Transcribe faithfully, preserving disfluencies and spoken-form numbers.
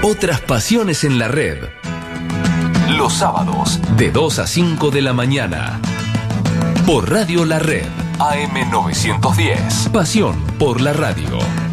Otras pasiones en la red. Los sábados, de dos a cinco de la mañana. Por Radio La Red, A M novecientos diez. Pasión por la radio.